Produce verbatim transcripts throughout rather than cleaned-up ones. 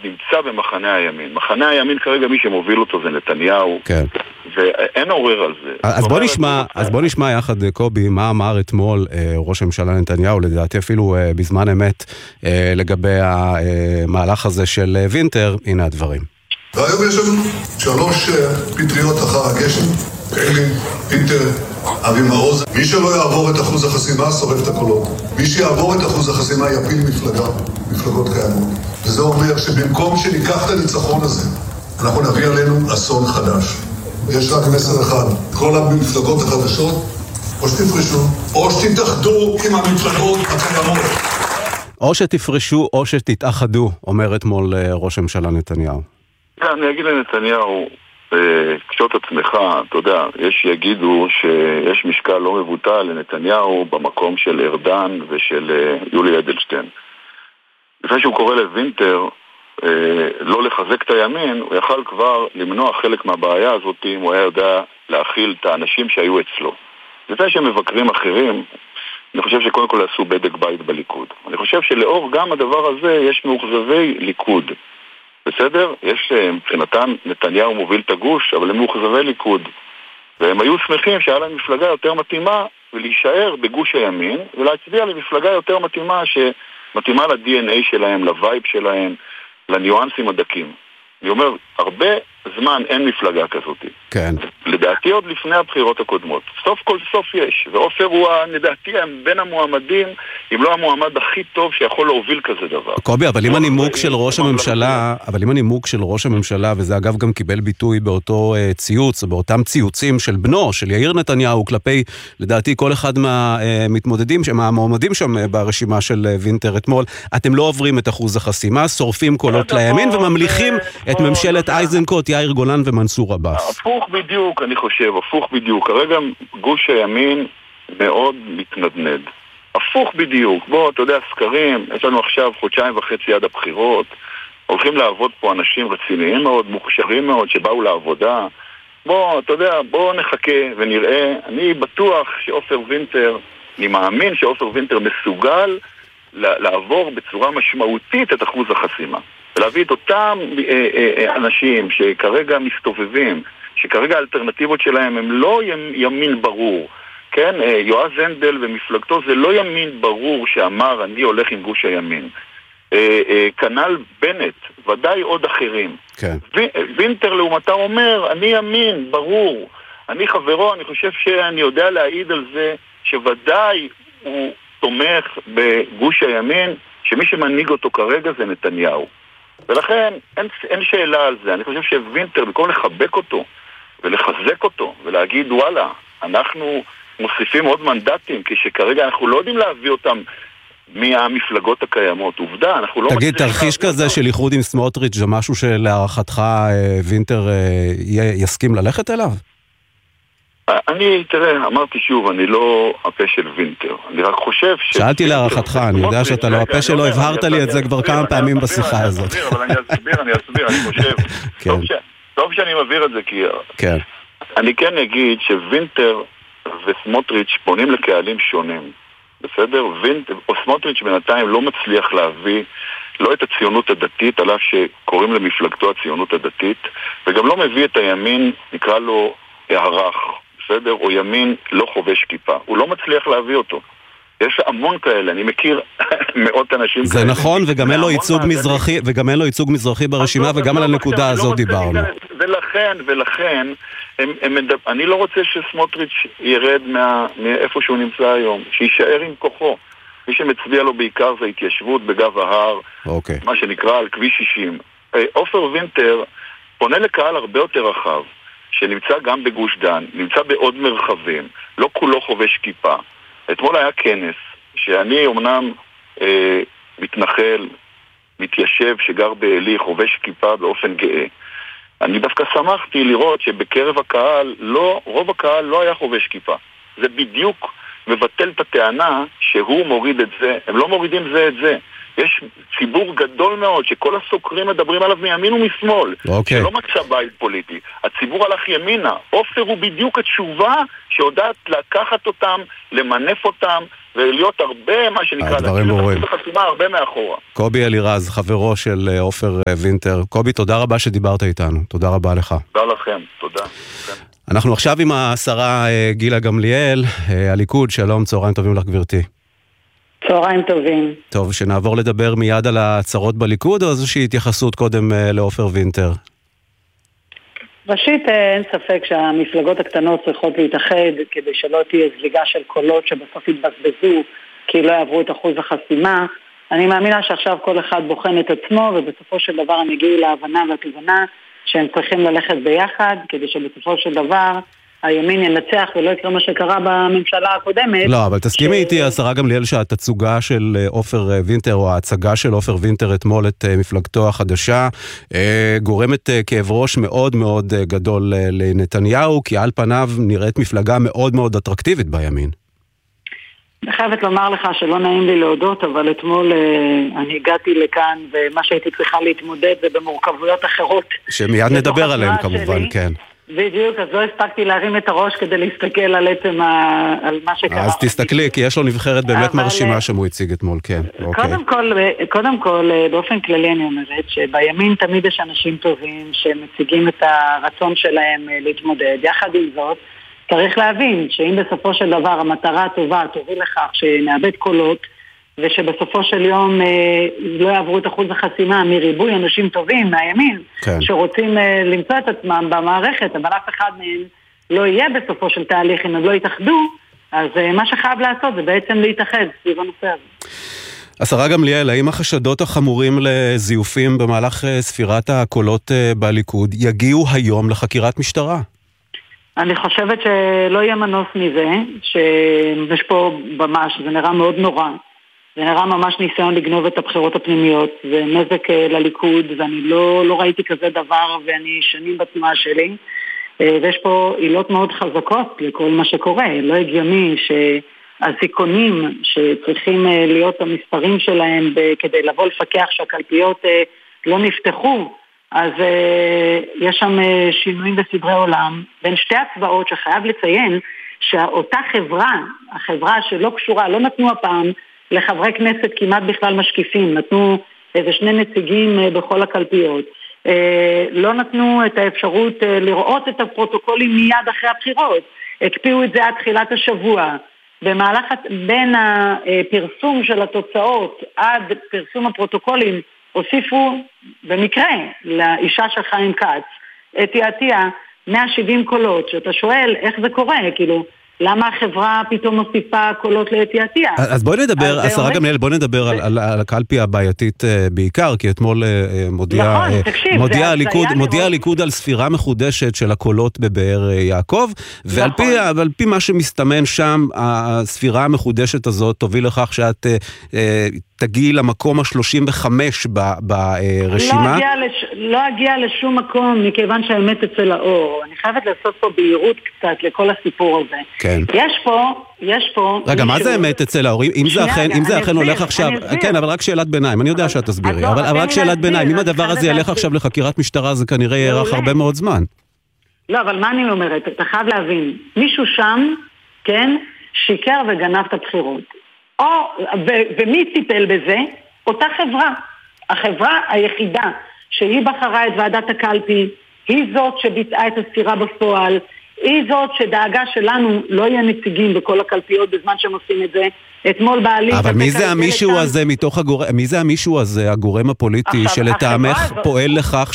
נמצא במחנה הימין. מחנה הימין כרגע מי שמוביל אותו זה נתניהו. כן. ואין עורר על זה. אז בוא נשמע, אז בוא נשמע יחד, קובי, מה אמר אתמול ראש הממשלה נתניהו, לדעתי אפילו בזמן אמת, לגבי המהלך הזה של וינטר. הנה הדברים. והיום יש לנו שלוש פטריות אחר הגשם, אלי, וינטר, אבי מעוז. מי שלא יעבור את אחוז החסימה שורף את הקולות. מי שיעבור את אחוז החסימה יפיל מפלגה, מפלגות קיימות. וזה אומר שבמקום שניקח את הניצחון הזה, אנחנו נביא עלינו אסון חדש. יש רק מסר אחד, כל המפלגות החדשות, או שתפרשו, או שתתאחדו עם המפלגות הקיימות. או שתפרשו או שתתאחדו, אומר אתמול ראש הממשלה נתניהו. אני אגיד לנתניהו, קשות עצמך, אתה יודע, יש שיגידו שיש משקל לא מבוטל לנתניהו במקום של ארדן ושל יולי אדלשטיין. לפני שהוא קורא לוינטר לא לחזק את הימין, הוא יכל כבר למנוע חלק מהבעיה הזאת אם הוא היה יודע להכיל את האנשים שהיו אצלו. לפני שהם מבקרים אחרים, אני חושב שקודם כל עשו בדק בית בליכוד. אני חושב שלאור גם הדבר הזה יש מאוכזבי ליכוד. בסדר? יש מבחינתם נתניהו מוביל את הגוש, אבל הם מאוכזבי ליכוד. והם היו שמחים שהיה להם מפלגה יותר מתאימה ולהישאר בגוש הימין ולהצביע למפלגה יותר מתאימה שמתאימה ל-די אן איי שלהם, לווייב שלהם, לניואנסים הדקים. אני אומר, הרבה זמן אין מפלגה כזאת. כן. לדעתי עוד לפני הבחירות הקודמות. סוף כל סוף יש. ועופר הוא, לדעתי, בין המועמדים, אם לא המועמד הכי טוב שיכול להוביל כזה דבר. קובי, אבל אם הנימוק של ראש הממשלה, אבל אם הנימוק של ראש הממשלה, וזה אגב גם קיבל ביטוי באותו ציוץ, או באותם ציוצים של בנו, של יאיר נתניהו, כלפי, לדעתי, כל אחד מהמתמודדים, מהמועמדים שם ברשימה של וינטר אתמול, אתם לא עוברים את אחוז החסימה, שורפים קולות לימין וממליכים את ממשלת אייזנקוט, יאיר גולן ומנסור עבאס. הפוך בדיוק, אני חושב, הפוך בדיוק. כרגע גוש הימין מאוד מתנדנד. הפוך בדיוק. בוא, אתה יודע, סקרים, יש לנו עכשיו חודשיים וחצי עד הבחירות, הולכים לעבוד פה אנשים רציניים מאוד, מוכשרים מאוד, שבאו לעבודה. בוא, אתה יודע, בוא נחכה ונראה. אני בטוח שעופר וינטר, אני מאמין שעופר וינטר מסוגל לעבור בצורה משמעותית את אחוז החסימה. ולהביא את אותם אה, אה, אנשים שכרגע מסתובבים, שכרגע האלטרנטיבות שלהם הם לא ימין ברור, כן? אה, יועז הנדל ומפלגתו זה לא ימין ברור שאמר אני הולך עם גוש הימין. אה, אה, כנ"ל בנט, ודאי עוד אחרים. כן. וינטר לעומתה אומר, אני ימין, ברור. אני חברו, אני חושב שאני יודע להעיד על זה שוודאי הוא תומך בגוש הימין, שמי שמנהיג אותו כרגע זה נתניהו. ולכן אין, אין שאלה על זה. אני חושב שווינטר, במקום לחבק אותו ולחזק אותו ולהגיד וואלה, אנחנו מוסיפים עוד מנדטים, כשכרגע אנחנו לא יודעים להביא אותם מהמפלגות הקיימות. עובדה, אנחנו לא... תגיד, תרחיש כזה של איחוד עם סמוטריץ' זה משהו שלהערכתך וינטר יסכים ללכת אליו? אני, תראה, אמרתי שוב, אני לא הפה של וינטר. אני רק חושב ש... שאלתי להערכתך, אני יודע שאתה לא הפה שלו, הבהרת לי את זה כבר כמה פעמים בשיחה הזאת. אני אסביר, אבל אני אסביר, אני אסביר, אני חושב. טוב שאני מבהיר את זה, כי... אני כן אגיד שווינטר וסמוטריץ' פונים לקהלים שונים. בסדר? או סמוטריץ' בינתיים לא מצליח להביא לא את הציונות הדתית, עליו שקוראים למפלגתו הציונות הדתית, וגם לא מביא את הימין, נקרא לו הערך. בסדר? או ימין לא חובש כיפה. הוא לא מצליח להביא אותו. יש המון כאלה, אני מכיר מאות אנשים זה כאלה. זה נכון, וגם אין לו ייצוג מזרחי, וגם אין לו ייצוג מזרחי ברשימה, וגם על הנקודה הזאת דיברנו. ולכן, ולכן, הם, הם, אני לא רוצה שסמוטריץ' ירד מה, מאיפה שהוא נמצא היום, שישאר עם כוחו. מי שמצביע לו בעיקר זה התיישבות בגב ההר, אוקיי. מה שנקרא על כביש שישים. עופר וינטר פונה לקהל הרבה יותר רחב, שנמצא גם בגוש דן, נמצא בעוד מרחבים, לא כולו חובש כיפה. אתמול היה כנס, שאני אומנם אה, מתנחל, מתיישב שגר באלי, חובש כיפה באופן גאה. אני דווקא שמחתי לראות שבקרב הקהל, לא, רוב הקהל לא היה חובש כיפה. זה בדיוק מבטל את הטענה שהוא מוריד את זה, הם לא מורידים זה את זה. יש ציבור גדול מאוד שכל הסוקרים מדברים עליו מימין ומשמאל, okay. שלא מצא בית פוליטי. הציבור הלך ימינה. עופר הוא בדיוק התשובה שיודעת לקחת אותם, למנף אותם, ולהיות הרבה, מה שנקרא, להקים את החסימה הרבה מאחורה. קובי אלירז, חברו של עופר וינטר. קובי, תודה רבה שדיברת איתנו. תודה רבה לך. תודה לכם, תודה. אנחנו עכשיו עם השרה גילה גמליאל, הליכוד. שלום, צהריים טובים לך גברתי. צהריים טובים. טוב, שנעבור לדבר מיד על הצרות בליכוד, או איזושהי התייחסות קודם לעופר וינטר? ראשית, אין ספק שהמפלגות הקטנות צריכות להתאחד כדי שלא תהיה זליגה של קולות שבסוף יתבזבזו כי לא יעברו את אחוז החסימה. אני מאמינה שעכשיו כל אחד בוחן את עצמו, ובסופו של דבר הם יגיעו להבנה והתובנה שהם צריכים ללכת ביחד כדי שבסופו של דבר הימין ינצח ולא יקרה מה שקרה בממשלה הקודמת. לא, אבל תסכימי איתי, השרה גמליאל, שהתצוגה של עופר וינטר, או ההצגה של עופר וינטר אתמול את מפלגתו החדשה, גורמת כאב ראש מאוד מאוד גדול לנתניהו, כי על פניו נראית מפלגה מאוד מאוד אטרקטיבית בימין. אני חייבת לומר לך שלא נעים לי להודות, אבל אתמול אני הגעתי לכאן, ומה שהייתי צריכה להתמודד זה במורכבויות אחרות. שמיד נדבר עליהם כמובן, כן. בדיוק, אז לא הספקתי להרים את הראש כדי להסתכל על עצם ה... על מה שקרה. אז תסתכלי, כי יש לו נבחרת באמת אבל... מרשימה שהוא הציג אתמול, כן. קודם אוקיי. כל, קודם כל, באופן כללי אני אומרת שבימין תמיד יש אנשים טובים שמציגים את הרצון שלהם להתמודד. יחד עם זאת, צריך להבין שאם בסופו של דבר המטרה הטובה תוביל לכך שנאבד קולות, ושבסופו של יום אה, לא יעברו את אחוז החסימה מריבוי אנשים טובים מהימין, כן. שרוצים אה, למצוא את עצמם במערכת, אבל אף אחד מהם לא יהיה בסופו של תהליך אם הם לא יתאחדו, אז אה, מה שחייב לעשות זה בעצם להתאחד סביב הנושא הזה. השרה גמליאל, האם החשדות החמורים לזיופים במהלך אה, ספירת הקולות אה, בליכוד יגיעו היום לחקירת משטרה? אני חושבת שלא יהיה מנוס מזה, שיש פה במה שזה נראה מאוד נורא, זה נראה ממש ניסיון לגנוב את הבחירות הפנימיות, זה נזק לליכוד, ואני לא, לא ראיתי כזה דבר, ואני שנים בתנועה שלי, ויש פה עילות מאוד חזקות לכל מה שקורה. לא הגיוני שהזיכונים שצריכים להיות המספרים שלהם כדי לבוא לפקח שהקלפיות לא נפתחו, אז יש שם שינויים בסדרי עולם, בין שתי הצבעות שחייב לציין שאותה חברה, החברה שלא קשורה, לא נתנו הפעם, לחברי כנסת כמעט בכלל משקיפים, נתנו איזה שני נציגים בכל הקלפיות, לא נתנו את האפשרות לראות את הפרוטוקולים מיד אחרי הבחירות, הקפיאו את זה עד תחילת השבוע, במהלך בין הפרסום של התוצאות עד פרסום הפרוטוקולים הוסיפו במקרה לאישה של חיים כץ, אתי עטיה, מאה שבעים קולות, שאתה שואל איך זה קורה, כאילו למה החברה פתאום מוסיפה קולות לאתי עטיה? אז בואי נדבר, השרה גמליאל, בואי נדבר על, על, על הקלפי הבעייתית בעיקר, כי אתמול מודיע, נכון, תקשיב, מודיע הליכוד, מודיע הליכוד על ספירה מחודשת של הקולות בבאר יעקב, ועל נכון. פי, ועל פי מה שמסתמן שם, הספירה המחודשת הזאת תוביל לכך שאת תגיעי למקום ה-שלושים וחמש ברשימה. לא אגיע, לש... לא אגיע לשום מקום, מכיוון שהאמת אצל האור. אני חייבת לעשות פה בהירות קצת לכל הסיפור הזה. כן. יש פה, יש פה... רגע, מה זה אמת אצל ההורים? אם זה אכן, אם זה אכן הולך עכשיו... כן, אבל רק שאלת ביניים, אני יודע שאת תסבירי, אבל רק שאלת ביניים, אם הדבר הזה ילך עכשיו לחקירת משטרה, זה כנראה יארך הרבה מאוד זמן. לא, אבל מה אני אומרת? אתה חייב להבין, מישהו שם, כן, שיקר וגנב את הבחירות. או, ו- ומי טיפל בזה? אותה חברה. החברה היחידה שהיא בחרה את ועדת הקלפי, היא זאת שביצעה את הספירה בפועל, היא זאת שדאגה שלנו לא יהיה נציגים בכל הקלפיות בזמן שהם עושים את זה. אתמול בעלי... אבל מי זה המישהו הזה מתוך הגורם, מי זה המישהו הזה, הגורם הפוליטי, שלטעמך פועל לכך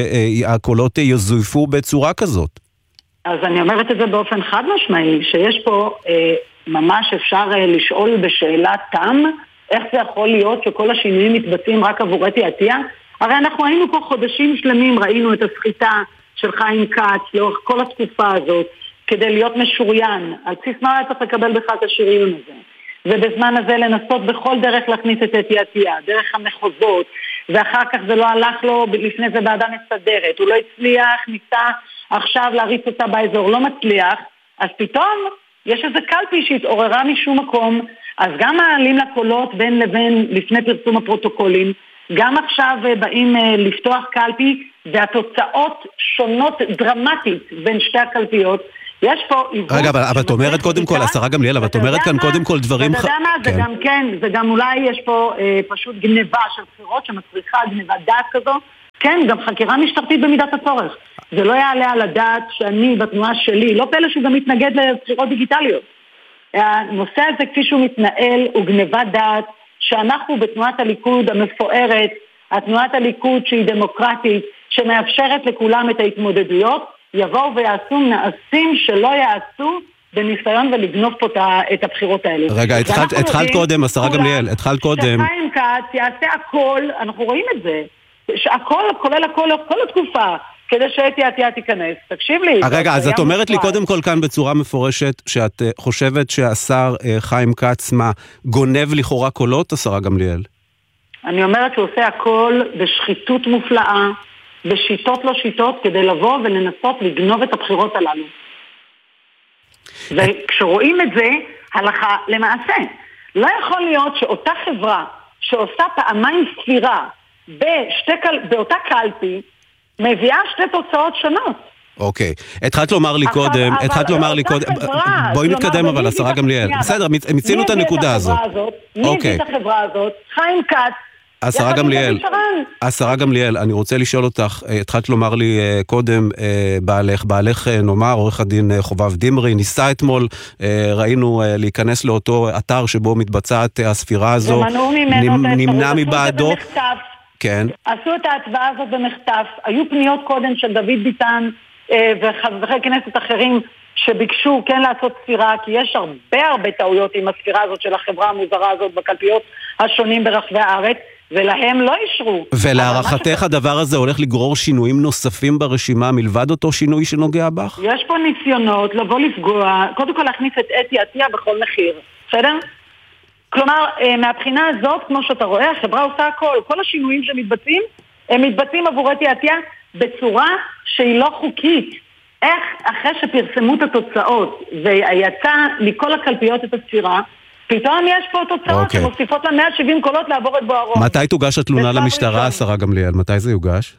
שהקולות יזויפו בצורה כזאת? אז אני אומרת את זה באופן חד משמעי, שיש פה אה, ממש אפשר אה, לשאול בשאלת תם, איך זה יכול להיות שכל השינויים מתבצעים רק עבור אתי עטיה? הרי אנחנו היינו פה חודשים שלמים, ראינו את הסחיטה של חיים כץ לאורך כל התקופה הזאת, כדי להיות משוריין, על בסיס מה היה צריך לקבל בכלל את השריון הזה. ובזמן הזה לנסות בכל דרך להכניס את אתי עטיה, דרך המחוזות, ואחר כך זה לא הלך לו, לפני זה בעדה מסדרת, הוא לא הצליח, ניסה עכשיו להריץ אותה באזור, לא מצליח, אז פתאום יש איזה קלפי שהתעוררה משום מקום, אז גם מעלים לקולות בין לבין לפני פרסום הפרוטוקולים, גם עכשיו באים לפתוח קלפי, והתוצאות שונות דרמטית בין שתי הקלפיות. יש פה עיוות... רגע, אבל, אבל את אומרת קודם כל, השרה גמליאל, אבל את אומרת כאן קודם כל דברים... אתה יודע מה, זה גם כן, זה גם אולי יש פה אה, פשוט גניבה של בחירות שמצריכה גניבה דעת כזו, כן, גם חקירה משטרתית במידת הצורך. זה לא יעלה על הדעת שאני בתנועה שלי, לא פלא שהוא גם מתנגד לבחירות דיגיטליות. הנושא הזה כפי שהוא מתנהל הוא גניבה דעת, שאנחנו בתנועת הליכוד המפוארת, התנועת הליכוד שהיא דמוקרטית, שמאפשרת לכולם את ההתמודדויות, יבואו ויעשו נעשים שלא יעשו בניסיון ולגנוב פה את הבחירות האלה. רגע, התחלת קודם, השרה גמליאל, התחלת קודם. שחיים כץ יעשה הכל, אנחנו רואים את זה, שהכל, כולל הכל, כל התקופה, כדי שאתי עתיה תיכנס. תקשיב לי. רגע, אז את אומרת לי קודם כל כאן בצורה מפורשת, שאת חושבת שהשר חיים כץ, מה, גונב לכאורה קולות, השרה גמליאל? אני אומרת שהוא עושה הכל בשחיתות מופלאה, בשיטות לא שיטות, כדי לבוא ולנסות לגנוב את הבחירות הללו. וכשרואים את זה, הלכה למעשה. לא יכול להיות שאותה חברה שעושה פעמיים ספירה בשתי, באותה קלפי, מביאה שתי תוצאות שונות. אוקיי. התחלת לומר לי קודם, התחלת לומר לי קודם, בואי נתקדם אבל, השרה גמליאל. בסדר, מיצינו את הנקודה הזאת. מי הביא את החברה הזאת? חיים כץ. השרה גמליאל, השרה גמליאל, אני רוצה לשאול אותך, התחלת לומר לי קודם, בעלך, בעלך נאמר, עורך הדין חובב דמרי, ניסה אתמול, ראינו להיכנס לאותו אתר שבו מתבצעת הספירה הזו, נמנע מבעדו. כן. עשו את ההצבעה הזאת במחטף, היו פניות קודם של דוד ביטן וחברי כנסת אחרים שביקשו כן לעשות ספירה, כי יש הרבה הרבה טעויות עם הספירה הזאת של החברה המוזרה הזאת בקלפיות השונים ברחבי הארץ, ולהם לא אישרו. ולהערכתך הדבר הזה הולך לגרור שינויים נוספים ברשימה מלבד אותו שינוי שנוגע בך? יש פה ניסיונות לבוא לפגוע, קודם כל להכניס את אתי עטיה בכל מחיר, בסדר? כלומר, מהבחינה הזאת, כמו שאתה רואה, החברה עושה הכל, כל השינויים שמתבצעים, הם מתבצעים עבור אתי עטיה בצורה שהיא לא חוקית. איך אחרי שפרסמו את התוצאות ויצא מכל הקלפיות את הספירה, פתאום יש פה תוצאות okay. שמוסיפות לה מאה שבעים קולות לעבור את בוערון. מתי תוגש התלונה למשטרה, השרה גמליאל? מתי זה יוגש?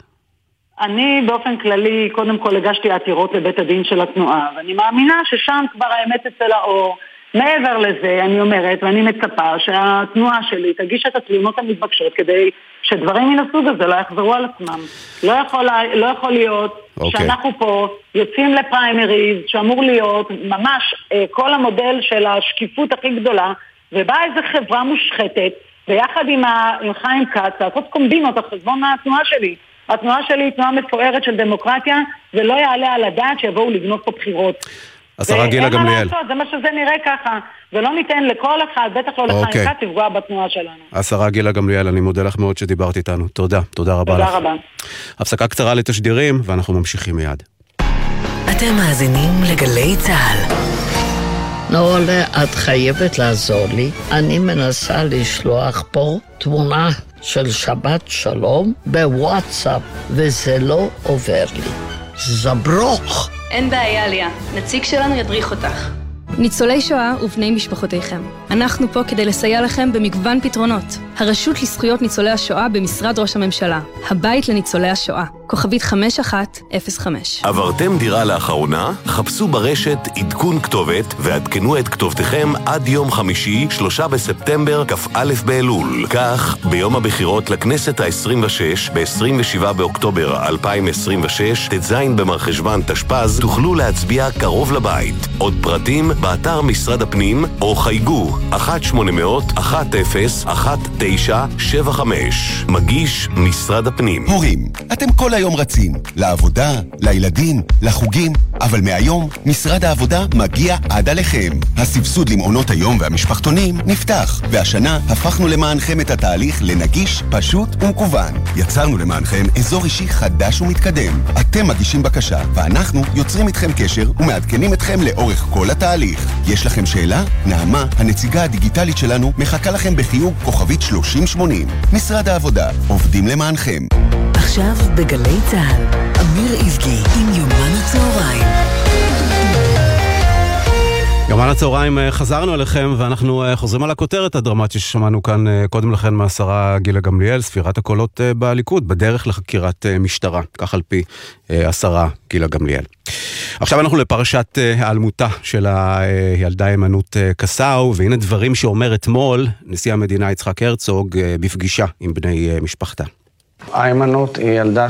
אני באופן כללי, קודם כל הגשתי עתירות לבית הדין של התנועה, ואני מאמינה ששם כבר האמת אצל האור. מעבר לזה, אני אומרת, ואני מצפה שהתנועה שלי תגיש את התלונות המתבקשות כדי שדברים מן הסוג הזה לא יחזרו על עצמם. לא יכול, לא יכול להיות okay. שאנחנו פה יוצאים לפריימריז, שאמור להיות ממש אה, כל המודל של השקיפות הכי גדולה, ובאה איזו חברה מושחתת, ביחד עם, ה, עם חיים כץ, לעשות קומבינות על חשבון התנועה שלי. התנועה שלי היא תנועה מפוארת של דמוקרטיה, ולא יעלה על הדעת שיבואו לגנוב פה בחירות. השרה גילה גמליאל. זה מה שזה נראה ככה, ולא ניתן לכל אחד, בטח לא לחיים כץ, לפגוע בתנועה שלנו. השרה גילה גמליאל, אני מודה לך מאוד שדיברת איתנו. תודה, תודה רבה לך. תודה רבה. הפסקה קצרה לתשדירים, ואנחנו ממשיכים מיד. אתם מאזינים לגלי צהל. נורלה, את חייבת לעזור לי. אני מנסה לשלוח פה תמונה של שבת שלום בוואטסאפ, וזה לא עובר לי. זברוך. אין בעיה, ליה. נציג שלנו ידריך אותך. ניצולי שואה ובני משפחותיכם. אנחנו פה כדי לסייע לכם במגוון פתרונות. הרשות לזכויות ניצולי השואה במשרד ראש הממשלה. הבית לניצולי השואה. כוכבית חמש אחת אפס חמש. עברתם דירה לאחרונה? חפשו ברשת עדכון כתובת ועדכנו את כתובתכם עד יום חמישי, שלושה בספטמבר, כ"א באלול. כך, ביום הבחירות לכנסת ה-עשרים ושש, ב-עשרים ושבעה באוקטובר אלפיים עשרים ושש, ט"ז במרחשוון תשפ"ז, תוכלו להצביע קרוב לבית. עוד פרטים באתר משרד הפנים או חייגו אחת שמונה אפס אפס אחת אפס אחת תשע שבע חמש. מגיש משרד הפנים. הורים, אתם כל היום רצים לעבודה, לילדים, לחוגים, אבל מהיום משרד העבודה מגיע עד עליכם. הסבסוד למעונות היום והמשפחתונים נפתח, והשנה הפכנו למענכם את התהליך לנגיש, פשוט ומקוון. יצרנו למענכם אזור אישי חדש ומתקדם. אתם מגישים בקשה, ואנחנו יוצרים איתכם קשר ומעדכנים אתכם לאורך כל התהליך. יש לכם שאלה? נעמה, הנציגה הדיגיטלית שלנו, מחכה לכם בחיוג כוכבית שלושים שמונים. משרד העבודה, עובדים למענכם. עכשיו בגלי צהל, אמיר איבגי עם יומן הצהריים. יומן הצהריים חזרנו אליכם, ואנחנו חוזרים על הכותרת הדרמטית ששמענו כאן קודם לכן מהשרה גילה גמליאל, ספירת הקולות בליכוד, בדרך לחקירת משטרה, כך על פי השרה גילה גמליאל. עכשיו אנחנו לפרשת העלמותה של הילדה הימנעות קסאו, והנה דברים שאומר אתמול נשיא המדינה יצחק הרצוג בפגישה עם בני משפחתה. הימנעות היא ילדה